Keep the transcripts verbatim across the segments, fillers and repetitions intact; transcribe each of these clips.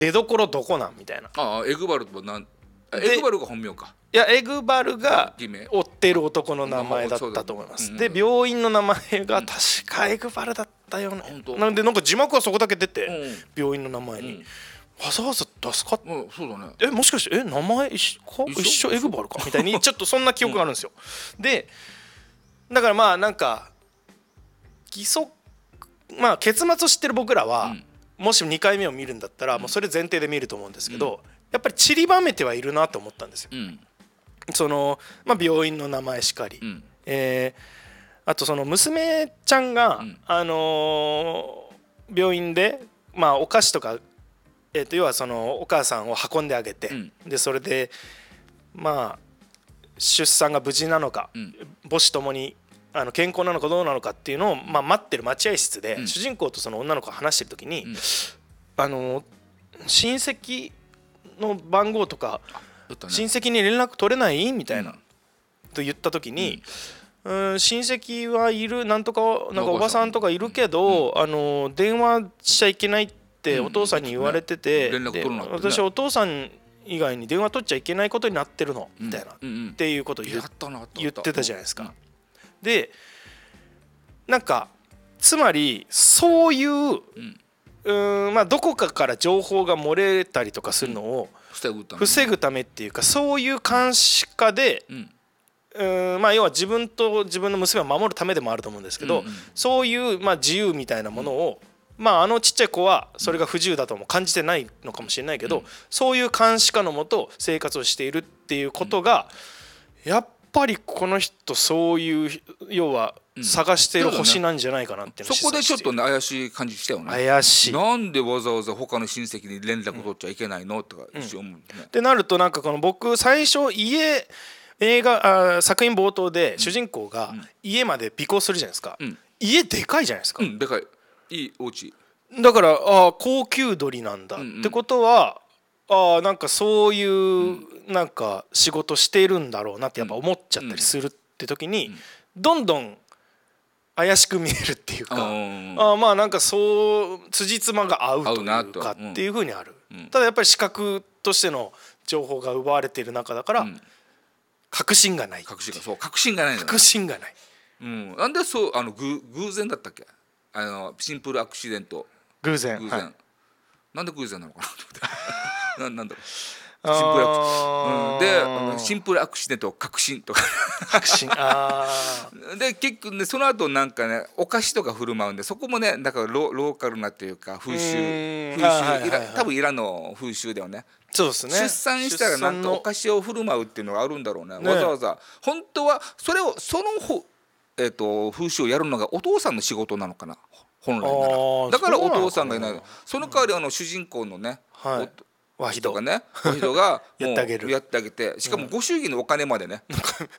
出所どこなんみたいな。 ああエグバルはなんエグバルが本名か。 いやエグバルが追ってる男の名前だったと思います。で病院の名前が確かエグバルだったよね、うん、なんでなんか字幕はそこだけ出て、うん、病院の名前に、うん、わざわざ出すか、 うん、そうだね、 えもしかしてえ名前一緒か一緒エグバルかみたいにちょっとそんな記憶があるんですよ、うん、でだからまあなんか義足まあ結末を知ってる僕らは、うんもしにかいめを見るんだったらもうそれ前提で見ると思うんですけど、うん、やっぱり散りばめてはいるなと思ったんですよ、うん、その、まあ、病院の名前しかり、うんえー、あとその娘ちゃんが、うんあのー、病院で、まあ、お菓子とか、えー、と要はそのお母さんを運んであげて、うん、でそれでまあ出産が無事なのか、うん、母子ともにあの健康なのかどうなのかっていうのを、まあ、待ってる待合室で、うん、主人公とその女の子が話してる時に、うん、あの親戚の番号とか、ね、親戚に連絡取れないみたいな、うん、と言った時に、うん、親戚はいるなんとかなんかおばさんとかいるけど、うん、あの電話しちゃいけないってお父さんに言われてて、うんね、で私はお父さん以外に電話取っちゃいけないことになってるの、うん、みたいな、うん、っていうことを 言, 言ってたじゃないですか。でなんかつまりそういう、うんうんまあ、どこかから情報が漏れたりとかするのを防ぐためっていうかそういう監視下で、うんうんまあ、要は自分と自分の娘を守るためでもあると思うんですけど、うんうん、そういうまあ自由みたいなものを、うんまあ、あのちっちゃい子はそれが不自由だとも感じてないのかもしれないけど、うん、そういう監視下のもと生活をしているっていうことがやっぱやっぱりこの人そういう要は探してる星なんじゃないかなっていうのを、 そこでちょっと、ね、怪しい感じしたよね。 怪しい。 なんでわざわざ他の親戚に連絡取っちゃいけないの、うん、とか一瞬思うね。 ってなるとなんかこの僕最初家映画あ作品冒頭で主人公が家まで尾行するじゃないですか、うん、家でかいじゃないですか、 うん、でかいいいお家だからあ高級鳥なんだ、うんうん、ってことはあなんかそういうなんか仕事してるんだろうなってやっぱ思っちゃったりするって時にどんどん怪しく見えるっていうかあまあなんかそう辻褄が合うというかっていうふうにある。ただやっぱり視覚としての情報が奪われている中だから確信がない確信がそう確信がない確信がない、 うん、なんでそうあの偶然だったっけあのシンプルアクシデント偶然偶然、はい、なんで偶然なのかなと思ってな, なんだろうシンプルアクシ、うん、でシンプルアクシデント確信とか確信あで結局ねその後なんかねお菓子とか振る舞うんでそこもねだから ロ, ローカルなっていうか風習風習、はいはいはい、多分イランの風習だよね。 そうですね。 出産したらなんとお菓子を振る舞うっていうのがあるんだろうね。わざわざ本当はそれをその、えー、と風習をやるのがお父さんの仕事なのかな本来なら。だからお父さんがいない。その代わりあの主人公のね、 はいワヒドがねワヒドがもうやってあげるやってあげてしかもご祝儀のお金までね、うん、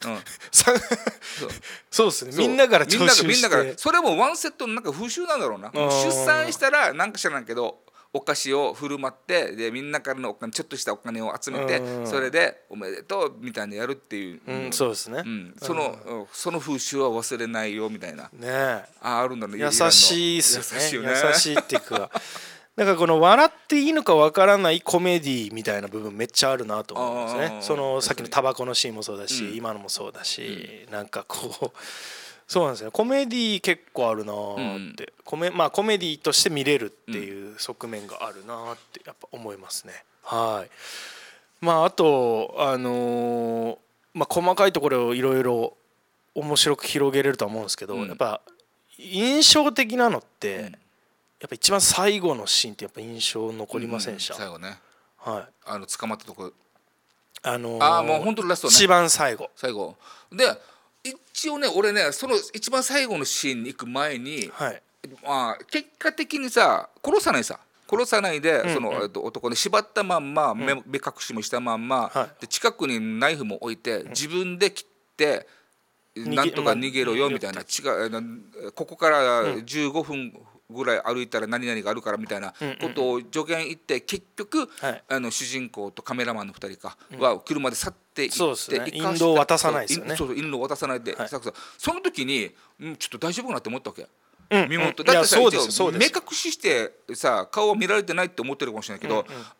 そうですねみんなから徴収してみんなからそれもワンセットのなんか風習なんだろうな。出産したらなんか知らんけどお菓子を振る舞ってでみんなからのお金ちょっとしたお金を集めてそれでおめでとうみたいなやるっていう、 うんうん、そうですね、 うん、そのその風習は忘れないよみたいな、 ね、 ああるんだね。 優しいっすね。優しいよね。優しいっていうかなんかこの笑っていいのかわからないコメディみたいな部分めっちゃあるなと思うんですね。そのさっきのタバコのシーンもそうだし、うん、今のもそうだし、うん、なんかこうそうなんですよね。コメディ結構あるなって、うん、コメまあコメディとして見れるっていう側面があるなってやっぱ思いますね。はい。まああとあのー、まあ細かいところをいろいろ面白く広げれるとは思うんですけど、うん、やっぱ印象的なのって。うんやっぱ一番最後のシーンってやっぱ印象残りませんでした、 うん、最後ね、 はい、 あの捕まったとこあのー、 あもう本当にラストね一番最後最後で一応ね俺ねその一番最後のシーンに行く前に、 はいまあ、結果的にさ殺さないさ殺さないで、うんうん、その男に縛ったまんま、うん、目, 目隠しもしたまんま、はい、で近くにナイフも置いて自分で切ってなんとか逃げろよみたいな、違うここからじゅうごふんぐらい歩いたら何々があるからみたいなことを助言言って結局、はい、あの主人公とカメラマンのふたりかは車で去っていって、 そうですね、引導を渡さないですよね。 そうそう引導を渡さないで、はい、その時にちょっと大丈夫かなって思ったわけ。 身元だってさ、目隠ししてさ顔を見られてないって思ってるかもしれないけど、